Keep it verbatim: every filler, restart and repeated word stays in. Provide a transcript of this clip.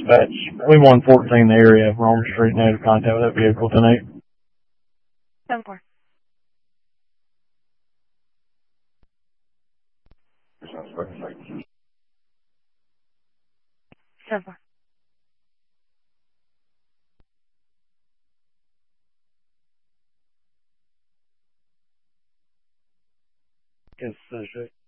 Dispatch. We one fourteen the area, Romer Street, native contact with that vehicle tonight. seven four. seven four. Yes, that's right.